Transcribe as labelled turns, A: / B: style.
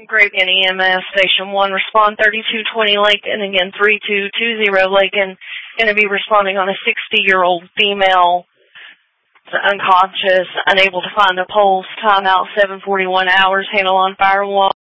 A: Graveyard EMS, Station 1, respond 3220 Lincoln, again 3220 Lincoln, going to be responding on a 60-year-old female, unconscious, unable to find a pulse, time out 7:41 hours, handle on fire 1.